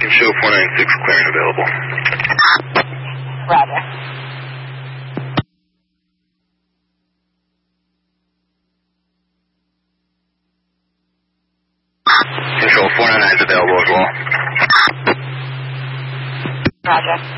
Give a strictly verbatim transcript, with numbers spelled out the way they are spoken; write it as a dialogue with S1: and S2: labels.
S1: Show four nine six clearing available.
S2: Roger.
S1: Control four nine nine is available as well.
S2: Roger.